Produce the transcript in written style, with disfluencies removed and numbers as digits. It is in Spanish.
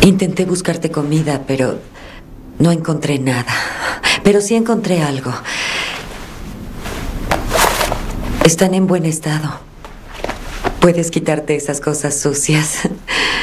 Intenté buscarte comida, pero no encontré nada. Pero sí encontré algo. Están en buen estado. Puedes quitarte esas cosas sucias.